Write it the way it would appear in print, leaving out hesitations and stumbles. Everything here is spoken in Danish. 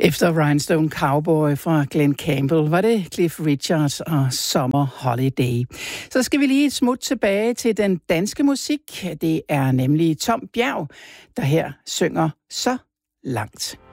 Efter Rhinestone Cowboy fra Glenn Campbell var det Cliff Richard og Summer Holiday. Så skal vi lige et smut tilbage til den danske musik. Det er nemlig Tom Bjerg, der her synger Så langt.